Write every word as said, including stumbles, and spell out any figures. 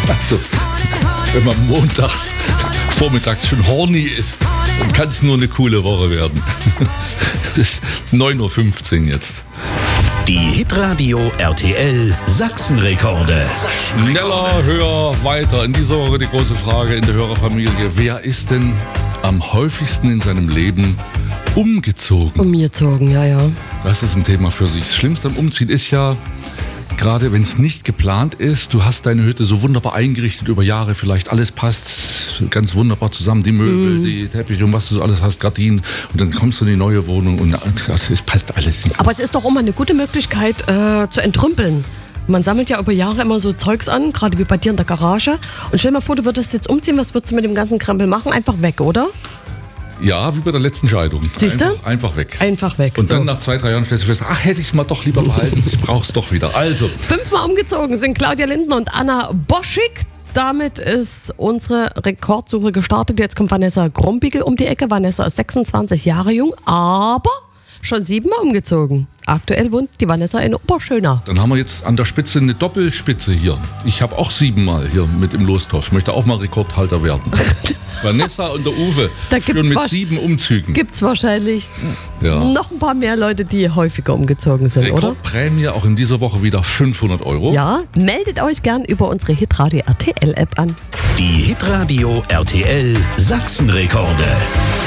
Also, wenn man montags, vormittags schon horny ist, dann kann es nur eine coole Woche werden. Es ist neun Uhr fünfzehn jetzt. Die Hitradio R T L Sachsenrekorde. Schneller, höher, weiter. In dieser Woche die große Frage in der Hörerfamilie. Wer ist denn am häufigsten in seinem Leben umgezogen? Umgezogen, ja, ja. Das ist ein Thema für sich. Das Schlimmste am Umziehen ist ja, gerade wenn es nicht geplant ist, du hast deine Hütte so wunderbar eingerichtet über Jahre, vielleicht alles passt ganz wunderbar zusammen, die Möbel, mm. die Teppiche und was du so alles hast, Gardinen, und dann kommst du in die neue Wohnung und es passt alles nicht. Aber es ist doch immer eine gute Möglichkeit äh, zu entrümpeln. Man sammelt ja über Jahre immer so Zeugs an, gerade wie bei dir in der Garage. Und stell dir mal vor, du würdest jetzt umziehen, was würdest du mit dem ganzen Krempel machen? Einfach weg, oder? Ja, wie bei der letzten Scheidung. Siehst du? Einfach, einfach weg. Einfach weg. Und so. dann nach zwei, drei Jahren stellst du fest, ach, hätte ich es mal doch lieber behalten. Ich brauch's doch wieder. Also. Fünfmal umgezogen sind Claudia Lindner und Anna Boschig. Damit ist unsere Rekordsuche gestartet. Jetzt kommt Vanessa Grumbiegel um die Ecke. Vanessa ist sechsundzwanzig Jahre jung, aber schon siebenmal umgezogen. Aktuell wohnt die Vanessa in Oberschöna. Dann haben wir jetzt an der Spitze eine Doppelspitze hier. Ich habe auch siebenmal hier mit im Lostopf. Ich möchte auch mal Rekordhalter werden. Vanessa und der Uwe da führen mit sieben Umzügen. Gibt es wahrscheinlich ja. noch ein paar mehr Leute, die häufiger umgezogen sind, oder? Rekordprämie auch in dieser Woche wieder fünfhundert Euro. Ja, meldet euch gern über unsere Hitradio R T L App an. Die Hitradio R T L Sachsenrekorde.